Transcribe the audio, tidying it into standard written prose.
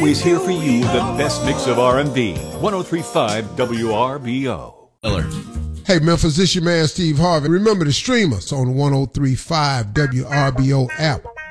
always here for you with the best mix of R&B. 103.5 WRBO. Hey Memphis, this your man Steve Harvey. Remember to stream us on the 103.5 WRBO app